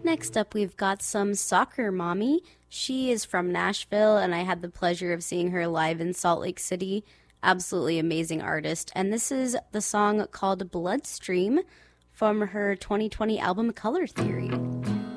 Next up, we've got some Soccer Mommy. She is from Nashville, and I had the pleasure of seeing her live in Salt Lake City. Absolutely amazing artist. And this is the song called Bloodstream from her 2020 album Color Theory.